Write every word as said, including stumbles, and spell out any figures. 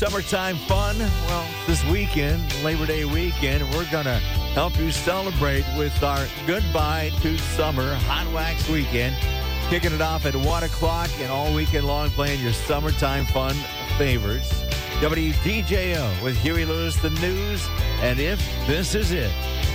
Summertime fun. Well, this weekend, Labor Day weekend, we're going to help you celebrate with our Goodbye to Summer Hot Wax Weekend. Kicking it off at one o'clock and all weekend long playing your summertime fun favorites. W D J O with Huey Lewis, the news, and If This Is It.